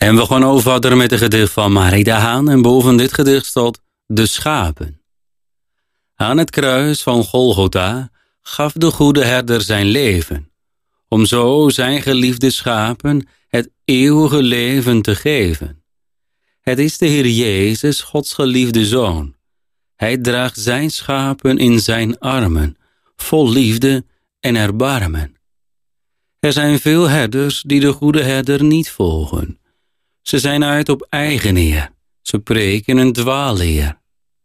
En we gaan over verder met het gedicht van Marie de Haan. En boven dit gedicht staat de schapen. Aan het kruis van Golgotha gaf de goede herder zijn leven, om zo zijn geliefde schapen het eeuwige leven te geven. Het is de Heer Jezus, Gods geliefde Zoon. Hij draagt zijn schapen in zijn armen, vol liefde en erbarmen. Er zijn veel herders die de goede herder niet volgen. Ze zijn uit op eigen eer, ze preken een dwaalleer.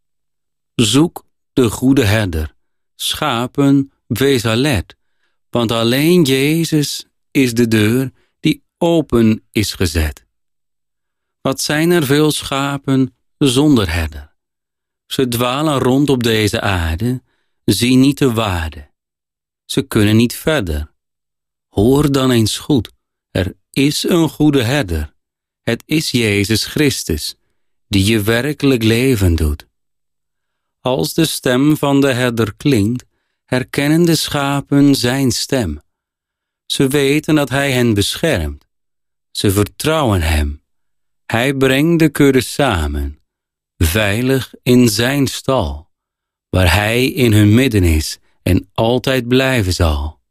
Zoek de goede herder, schapen, wees alert, want alleen Jezus is de deur die open is gezet. Wat zijn er veel schapen zonder herder? Ze dwalen rond op deze aarde, zien niet de waarde. Ze kunnen niet verder. Hoor dan eens goed, er is een goede herder. Het is Jezus Christus, die je werkelijk leven doet. Als de stem van de herder klinkt, herkennen de schapen zijn stem. Ze weten dat hij hen beschermt. Ze vertrouwen hem. Hij brengt de kudde samen, veilig in zijn stal, waar hij in hun midden is en altijd blijven zal.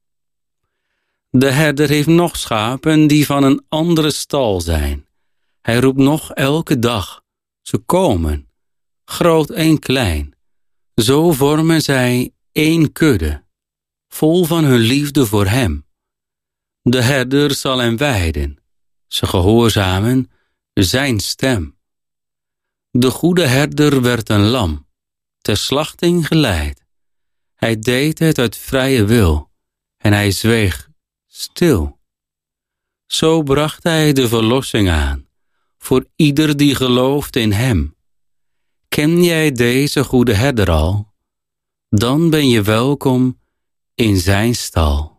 De herder heeft nog schapen die van een andere stal zijn. Hij roept nog elke dag. Ze komen, groot en klein. Zo vormen zij één kudde, vol van hun liefde voor hem. De herder zal hen weiden. Ze gehoorzamen zijn stem. De goede herder werd een lam, ter slachting geleid. Hij deed het uit vrije wil en hij zweeg stil. Zo bracht hij de verlossing aan, voor ieder die gelooft in hem. Ken jij deze goede herder al? Dan ben je welkom in zijn stal.